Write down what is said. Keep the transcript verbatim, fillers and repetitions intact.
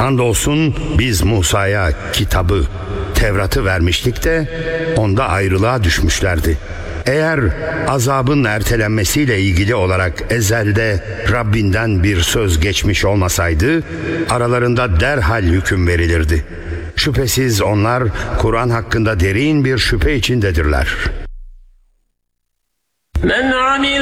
Andolsun biz Musa'ya kitabı, Tevrat'ı vermiştik de onda ayrılığa düşmüşlerdi. Eğer azabın ertelenmesiyle ilgili olarak ezelde Rabbinden bir söz geçmiş olmasaydı, aralarında derhal hüküm verilirdi. Şüphesiz onlar Kur'an hakkında derin bir şüphe içindedirler.